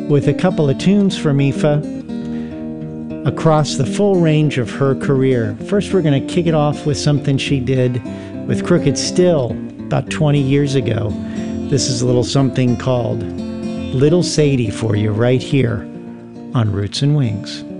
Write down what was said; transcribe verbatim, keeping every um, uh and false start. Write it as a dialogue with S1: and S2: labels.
S1: with a couple of tunes from Aoife across the full range of her career. First, we're going to kick it off with something she did with Crooked Still about twenty years ago. This is a little something called Little Sadie for you right here on Roots and Wings.